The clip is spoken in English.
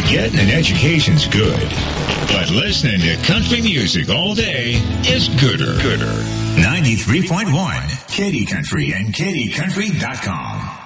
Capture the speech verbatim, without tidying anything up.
Getting an education's good, but listening to country music all day is gooder. Gooder. ninety-three point one, Katy Country and Katy Country dot com.